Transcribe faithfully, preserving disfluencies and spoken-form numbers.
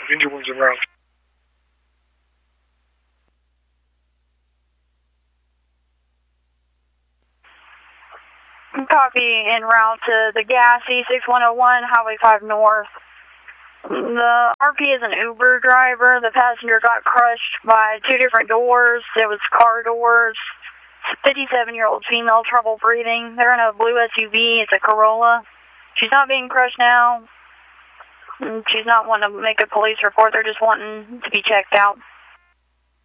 Injured one's en route. Copy, en route to the gas, E six one oh one, Highway five North. The R P is an Uber driver. The passenger got crushed by two different doors. It was car doors. fifty-seven-year-old female, trouble breathing. They're in a blue S U V. It's a Corolla. She's not being crushed now. She's not wanting to make a police report. They're just wanting to be checked out.